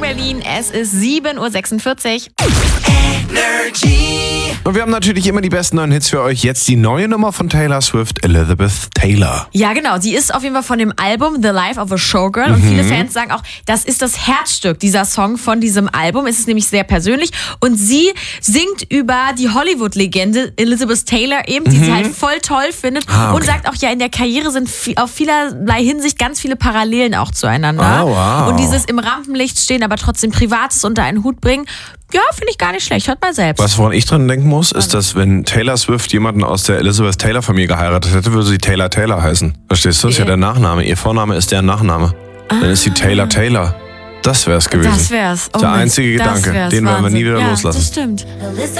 Berlin. Es ist 7:46 Uhr. Und wir haben natürlich immer die besten neuen Hits für euch. Jetzt die neue Nummer von Taylor Swift, Elizabeth Taylor. Ja, genau. Sie ist auf jeden Fall von dem Album The Life of a Showgirl. Und viele Fans sagen auch, das ist das Herzstück, dieser Song von diesem Album. Es ist nämlich sehr persönlich. Und sie singt über die Hollywood-Legende Elizabeth Taylor eben, die sie halt voll toll findet. Und sagt auch, ja, in der Karriere sind auf vielerlei Hinsicht ganz viele Parallelen auch zueinander. Oh, wow. Und dieses im Rampenlicht stehen, aber trotzdem Privates unter einen Hut bringen, ja, finde ich gar nicht schlecht. Hört mal selbst. Was, woran ich dran denken muss, ist, dass wenn Taylor Swift jemanden aus der Elizabeth Taylor-Familie geheiratet hätte, würde sie Taylor Taylor heißen. Verstehst du? Das ist ja der Nachname. Ihr Vorname ist deren Nachname. Dann ist sie Taylor Taylor. Das wär's gewesen. Das wär's. Oh der Mensch, einzige das Gedanke. wär's. Den werden wir nie Wahnsinn. wieder Ja, loslassen. Das stimmt.